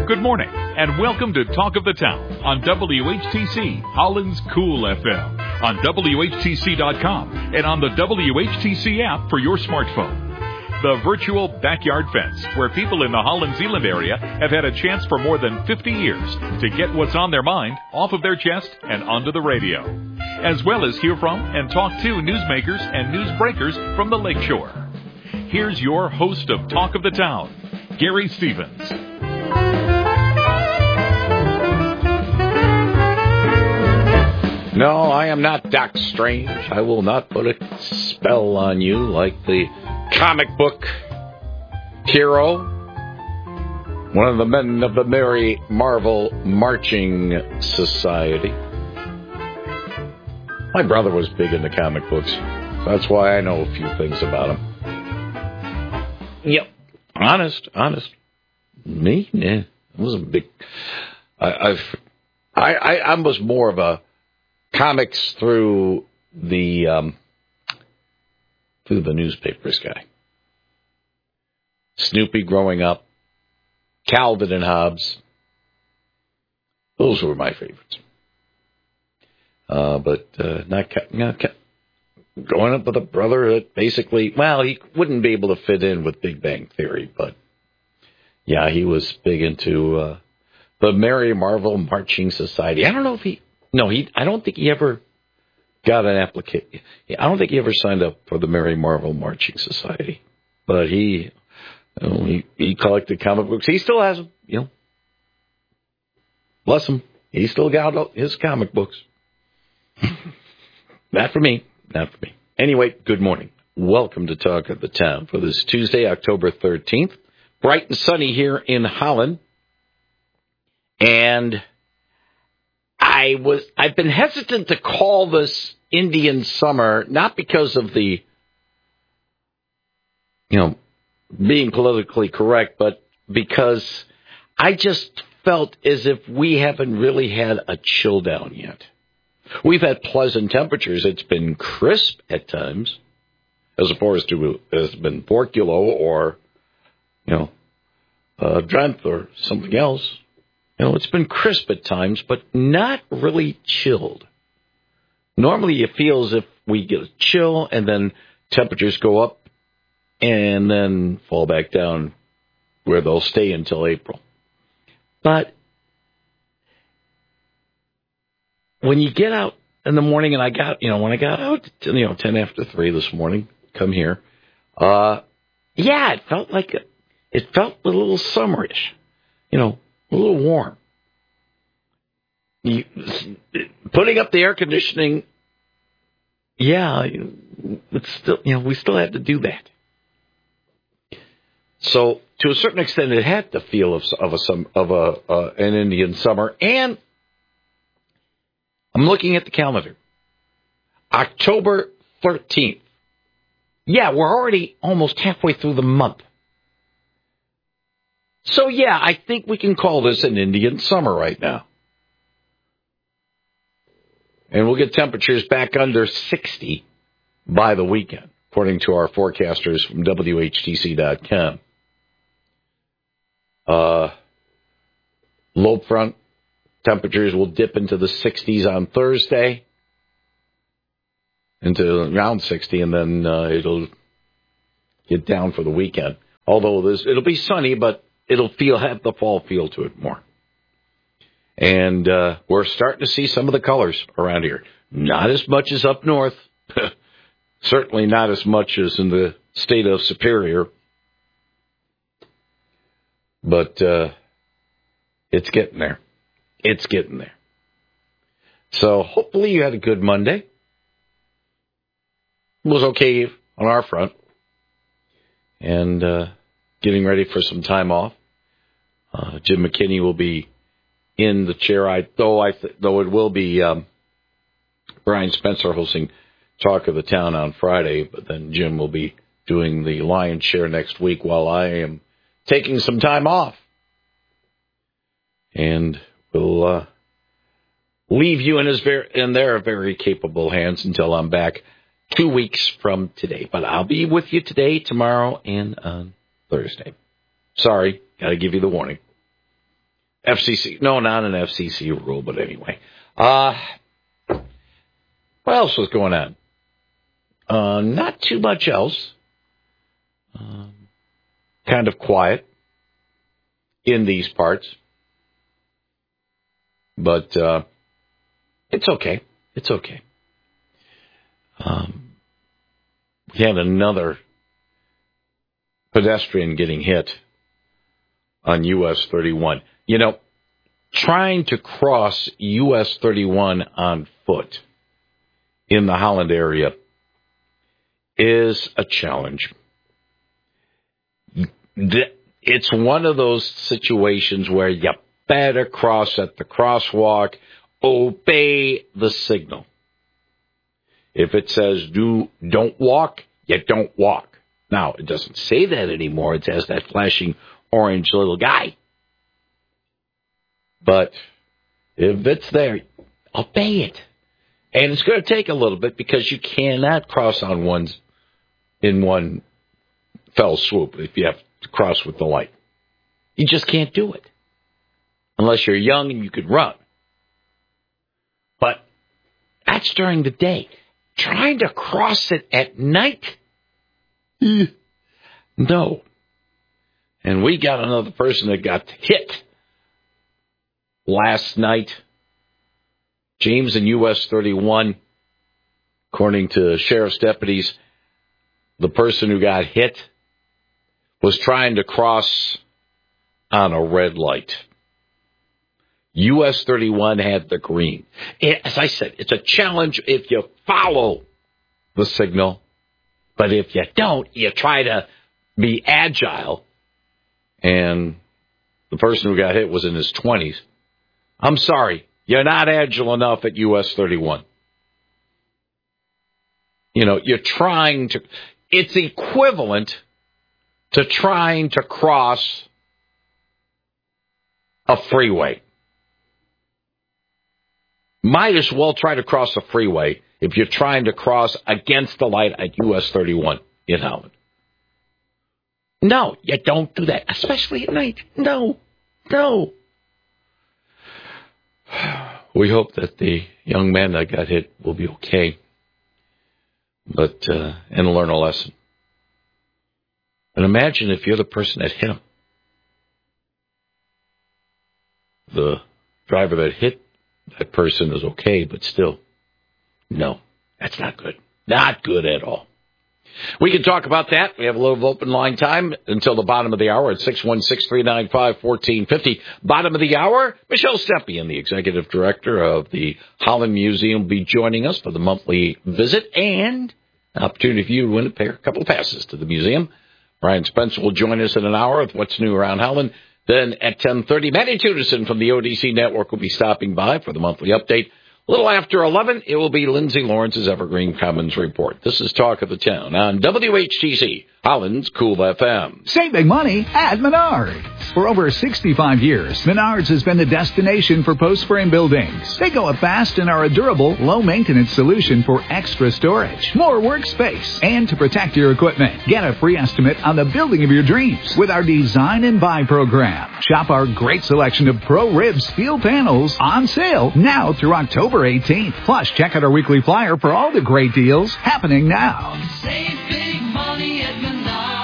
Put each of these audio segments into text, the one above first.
Good morning, and welcome to Talk of the Town on WHTC, Holland's Cool FM, on WHTC.com, and on the WHTC app for your smartphone. The virtual backyard fence, where people in the Holland-Zeeland area have had a chance for more than 50 years to get what's on their mind off of their chest and onto the radio, as well as hear from and talk to newsmakers and newsbreakers from the lakeshore. Here's your host of Talk of the Town, Gary Stevens. No, I am not Doc Strange. I will not put a spell on you like the comic book hero, one of the men of the Merry Marvel Marching Society. My brother was big into comic books. That's why I know a few things about him. Yep. Honest. Me? Yeah. I wasn't big. I was more of a comics through the newspapers guy. Snoopy growing up, Calvin and Hobbes. Those were my favorites. But not growing up with a brother that basically, he wouldn't be able to fit in with Big Bang Theory, but yeah, he was big into the Merry Marvel Marching Society. I don't know if I don't think he ever got an application. I don't think he ever signed up for the Merry Marvel Marching Society. But he collected comic books. He still has them, Bless him. He still got his comic books. Not for me. Anyway, good morning. Welcome to Talk of the Town for this Tuesday, October 13th. Bright and sunny here in Holland. And I've been hesitant to call this Indian summer, not because of the, being politically correct, but because I just felt as if we haven't really had a chill down yet. We've had pleasant temperatures. It's been crisp at times, as opposed to it's been 4 kilo or, Drenth or something else. It's been crisp at times, but not really chilled. Normally it feels as if we get a chill and then temperatures go up and then fall back down where they'll stay until April. But when you get out in the morning, and when I got out, 10 after 3 this morning, come here, it felt a little summerish, a little warm. Putting up the air conditioning, it's still, we still have to do that. So to a certain extent, it had the feel of an Indian summer. And I'm looking at the calendar, October 13th. Yeah, we're already almost halfway through the month. So, I think we can call this an Indian summer right now. And we'll get temperatures back under 60 by the weekend, according to our forecasters from WHTC.com. Low front temperatures will dip into the 60s on Thursday, into around 60, and then it'll get down for the weekend. Although it'll be sunny, but it'll have the fall feel to it more. And we're starting to see some of the colors around here. Not as much as up north. Certainly not as much as in the state of Superior. But it's getting there. So hopefully you had a good Monday. It was okay on our front. And getting ready for some time off. Jim McKinney will be in the chair, though it will be Brian Spencer hosting Talk of the Town on Friday, but then Jim will be doing the lion's share next week while I am taking some time off. And we'll leave you in their very capable hands until I'm back 2 weeks from today. But I'll be with you today, tomorrow, and on Thursday. Sorry, got to give you the warning. FCC. No, not an FCC rule, but anyway. What else was going on? Not too much else. Kind of quiet in these parts. But it's okay. It's okay. We had another pedestrian getting hit on US 31. You know, trying to cross US 31 on foot in the Holland area is a challenge. It's one of those situations where you better cross at the crosswalk, obey the signal. If it says don't walk, you don't walk. Now, it doesn't say that anymore. It has that flashing orange little guy. But if it's there, obey it. And it's going to take a little bit because you cannot cross on in one fell swoop if you have to cross with the light. You just can't do it. Unless you're young and you could run. But that's during the day. Trying to cross it at night? No. And we got another person that got hit last night. James and US 31, according to sheriff's deputies, the person who got hit was trying to cross on a red light. US 31 had the green. As I said, it's a challenge if you follow the signal, but if you don't, you try to be agile. And the person who got hit was in his 20s. I'm sorry, you're not agile enough at US 31. You know, you're trying to, it's equivalent to trying to cross a freeway. Might as well try to cross a freeway if you're trying to cross against the light at US 31 in Holland. No, you don't do that, especially at night. No. We hope that the young man that got hit will be okay, but and learn a lesson. And imagine if you're the person that hit him. The driver that hit that person is okay, but still, no, that's not good. Not good at all. We can talk about that. We have a little open line time until the bottom of the hour at 616-395-1450. Bottom of the hour, Michelle Stepien, the executive director of the Holland Museum, will be joining us for the monthly visit and an opportunity for you to win a couple of passes to the museum. Brian Spencer will join us in an hour with What's New Around Holland. Then at 10:30, Matty Tudison from the ODC Network will be stopping by for the monthly update. A little after 11, it will be Lindsay Lawrence's Evergreen Commons Report. This is Talk of the Town on WHTC, Holland's Cool FM. Saving money at Menards. For over 65 years, Menards has been the destination for post-frame buildings. They go up fast and are a durable, low-maintenance solution for extra storage, more workspace, and to protect your equipment. Get a free estimate on the building of your dreams with our Design and Buy program. Shop our great selection of Pro-Rib steel panels on sale now through October 18th. Plus, check out our weekly flyer for all the great deals happening now. Save big money at Menards.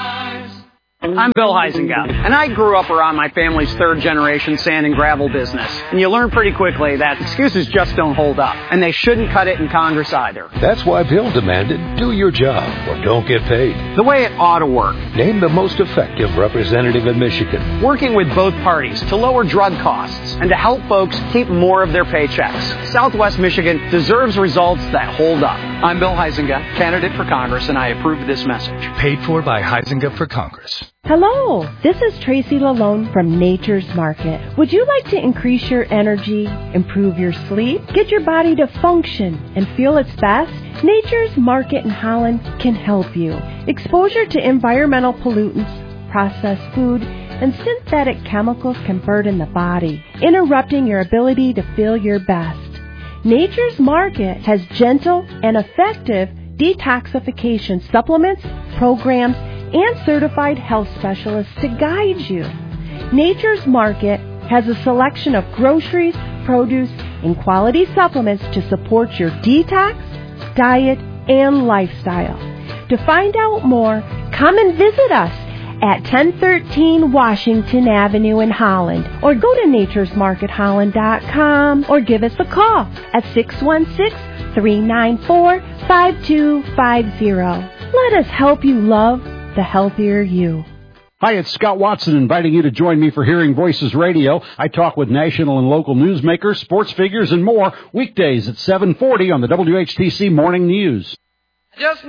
I'm Bill Huizenga, and I grew up around my family's third-generation sand and gravel business. And you learn pretty quickly that excuses just don't hold up, and they shouldn't cut it in Congress either. That's why Bill demanded, do your job or don't get paid. The way it ought to work. Name the most effective representative in Michigan. Working with both parties to lower drug costs and to help folks keep more of their paychecks. Southwest Michigan deserves results that hold up. I'm Bill Huizenga, candidate for Congress, and I approve this message. Paid for by Huizenga for Congress. Hello, this is Tracy Lalone from Nature's Market. Would you like to increase your energy, improve your sleep, get your body to function and feel its best? Nature's Market in Holland can help you. Exposure to environmental pollutants, processed food, and synthetic chemicals can burden the body, interrupting your ability to feel your best. Nature's Market has gentle and effective detoxification supplements, programs, and certified health specialists to guide you. Nature's Market has a selection of groceries, produce, and quality supplements to support your detox, diet, and lifestyle. To find out more, come and visit us at 1013 Washington Avenue in Holland, or go to naturesmarketholland.com, or give us a call at 616-394-5250. Let us help you love the healthier you. Hi, it's Scott Watson inviting you to join me for Hearing Voices Radio. I talk with national and local newsmakers, sports figures, and more weekdays at 7:40 on the WHTC Morning News. Just